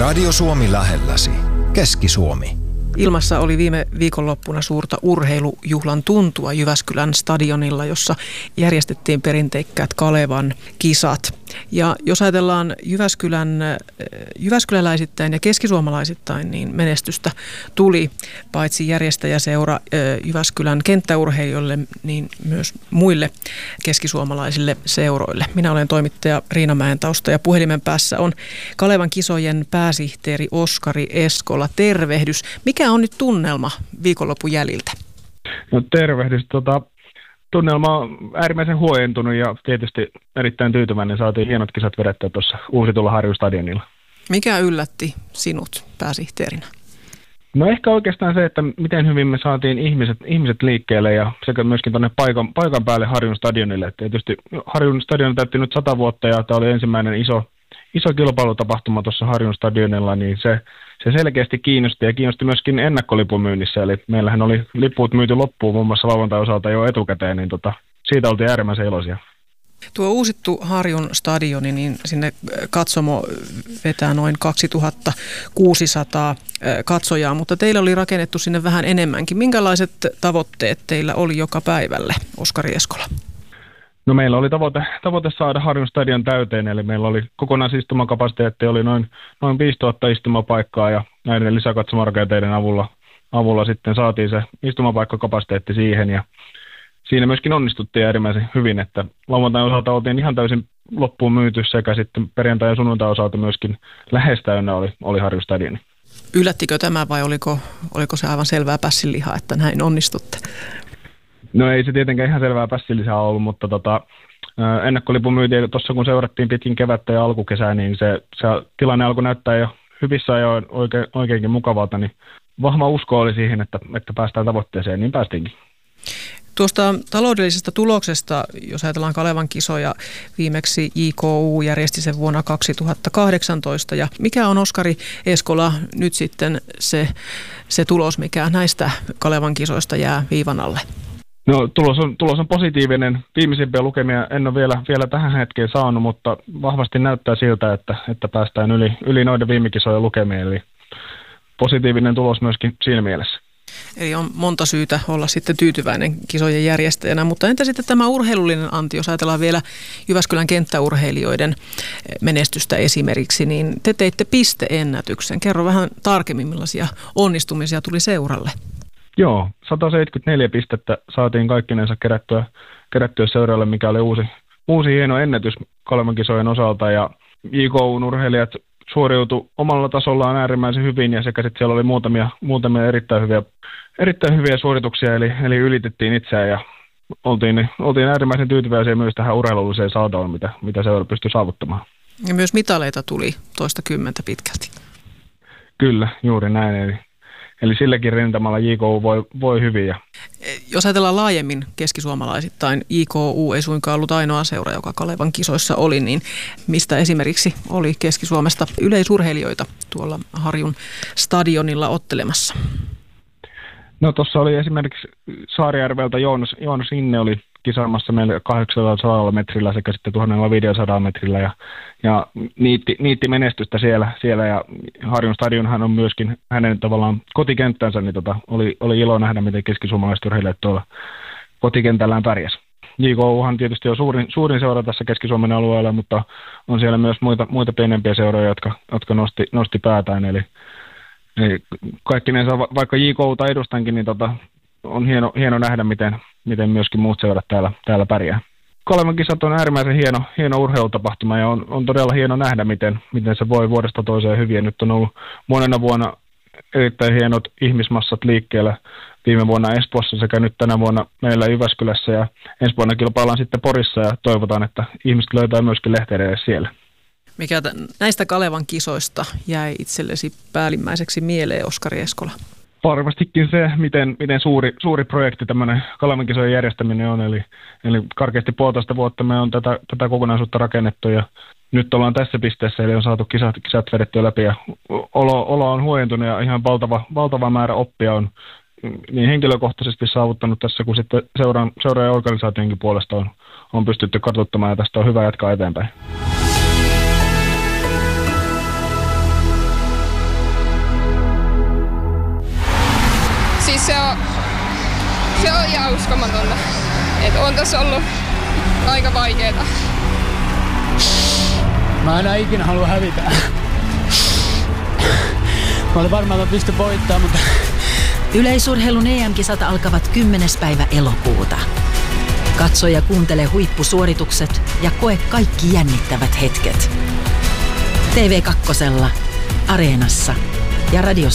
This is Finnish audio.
Radio Suomi lähelläsi. Keski-Suomi. Ilmassa oli viime viikonloppuna suurta urheilujuhlan tuntua Jyväskylän stadionilla, jossa järjestettiin perinteikkäät Kalevan kisat. Ja jos ajatellaan jyväskyläläisittäin ja keskisuomalaisittain, niin menestystä tuli paitsi järjestäjäseura Jyväskylän kenttäurheilijoille, niin myös muille keskisuomalaisille seuroille. Minä olen toimittaja Riina Mäentausta ja puhelimen päässä on Kalevan kisojen pääsihteeri Oskari Eskola. Tervehdys. Mikä on nyt tunnelma viikonlopun jäljiltä? No tervehdys. Tunnelma on äärimmäisen huojentunut ja tietysti erittäin tyytyväinen. Saatiin hienot kisat vedettyä tuossa uusitulla Harjun stadionilla. Mikä yllätti sinut pääsihteerinä? No ehkä oikeastaan se, että miten hyvin me saatiin ihmiset liikkeelle ja sekä myöskin tuonne paikan päälle Harjun stadionille. Et tietysti Harjun stadion täytti nyt 100 vuotta ja tämä oli ensimmäinen iso kilpailutapahtuma tuossa Harjun stadionilla, niin se selkeästi kiinnosti myöskin ennakkolipun myynnissä. Eli meillähän oli liput myyty loppuun muun muassa lauantai-osalta jo etukäteen, niin siitä oltiin äärimmäisen iloisia. Tuo uusittu Harjun stadioni, niin sinne katsomo vetää noin 2600 katsojaa, mutta teillä oli rakennettu sinne vähän enemmänkin. Minkälaiset tavoitteet teillä oli joka päivälle, Oskari Eskola? No meillä oli tavoite saada Harjun stadion täyteen, eli meillä oli kokonaisistumakapasiteetti oli noin 5000 istumapaikkaa ja näiden lisäkatsomorakenteiden avulla sitten saatiin se istumapaikkakapasiteetti siihen ja siinä myöskin onnistuttiin äärimmäisen hyvin, että lauantain osalta oltiin ihan täysin loppuun myyty sekä sitten perjantai- ja sunnuntai osalta myöskin lähes täynnä oli Harjun stadioni. Yllättikö tämä vai oliko se aivan selvää pässinlihaa, että näin onnistutte? No ei se tietenkään ihan selvää pässillisää ollut, mutta ennakkolipun myynti tuossa kun seurattiin pitkin kevättä ja alkukesää, niin se tilanne alkoi näyttää jo hyvissä ja oikeinkin mukavalta, niin vahva usko oli siihen, että päästään tavoitteeseen, niin päästiinkin. Tuosta taloudellisesta tuloksesta, jos ajatellaan Kalevan kisoja, viimeksi JKU järjesti sen vuonna 2018. Ja mikä on, Oskari Eskola, nyt sitten se tulos, mikä näistä Kalevan kisoista jää viivan alle? No tulos on positiivinen. Viimeisimpiä lukemia en ole vielä tähän hetkeen saanut, mutta vahvasti näyttää siltä, että päästään yli noiden viime kisojen lukemia. Eli positiivinen tulos myöskin siinä mielessä. Eli on monta syytä olla sitten tyytyväinen kisojen järjestäjänä, mutta entä sitten tämä urheilullinen anti, jos ajatellaan vielä Jyväskylän kenttäurheilijoiden menestystä esimerkiksi, niin te teitte pisteennätyksen. Kerro vähän tarkemmin, millaisia onnistumisia tuli seuralle. Joo, 174 pistettä saatiin kaikkinensa kerättyä seuralle, mikä oli uusi hieno ennätys Kalevan kisojen osalta ja JKU:n urheilijat suoriutui omalla tasollaan äärimmäisen hyvin ja sekä sitten siellä oli muutamia erittäin hyviä suorituksia, eli ylitettiin itseään ja oltiin äärimmäisen tyytyväisiä myös tähän urheilulliseen saldoon, mitä seura pystyi saavuttamaan. Ja myös mitaleita tuli toista kymmentä pitkälti. Kyllä, juuri näin. Eli silläkin rintamalla JKU voi hyvin. Jos ajatellaan laajemmin keskisuomalaisittain, JKU ei suinkaan ollut ainoa seura, joka Kalevan kisoissa oli, niin mistä esimerkiksi oli Keski-Suomesta yleisurheilijoita tuolla Harjun stadionilla ottelemassa? No tuossa oli esimerkiksi Saarijärveltä Joonas Inne oli kisaamassa meille 800 metrillä sekä sitten 1500 metrillä ja niitti menestystä siellä ja Harjun stadionhan on myöskin hänen tavallaan kotikenttänsä, niin oli ilo nähdä, miten keskisuomalaiset urheilijat tuolla kotikentällään pärjäs. JKUhan tietysti on suurin seura tässä Keski-Suomen alueella, mutta on siellä myös muita pienempiä seuroja, jotka nosti päätään, eli kaikkinensa, vaikka JKUta edustankin, niin on hieno nähdä, miten myöskin muut seurat täällä pärjää. Kalevan kisat on äärimmäisen hieno urheilutapahtuma ja on todella hieno nähdä, miten se voi vuodesta toiseen hyvin. Ja nyt on ollut monena vuonna erittäin hienot ihmismassat liikkeellä. Viime vuonna Espoossa sekä nyt tänä vuonna meillä Jyväskylässä ja ensi vuonna kilpaillaan sitten Porissa ja toivotaan, että ihmiset löytää myöskin lehtereille siellä. Mikä näistä Kalevan kisoista jäi itsellesi päällimmäiseksi mieleen, Oskari Eskola? Varmastikin se, miten suuri projekti tämmöinen Kalevan kisojen järjestäminen on. Eli karkeasti 1,5 vuotta me on tätä kokonaisuutta rakennettu ja nyt ollaan tässä pisteessä, eli on saatu kisat vedettyä läpi ja olo on huojentunut ja ihan valtava määrä oppia on niin henkilökohtaisesti saavuttanut tässä, kun sitten seuran ja organisaationkin puolesta on pystytty kartoittamaan ja tästä on hyvä jatkaa eteenpäin. on ihan uskomatonta. Että on tässä ollut aika vaikeeta. Mä en ikinä halua hävitä. Mä olin varmaan, että mä pystyn voittamaan, mutta... Yleisurheilun EM-kisat alkavat 10. päivä elokuuta. Katso ja kuuntele huippusuoritukset ja koe kaikki jännittävät hetket. TV2, Areenassa ja radiossa.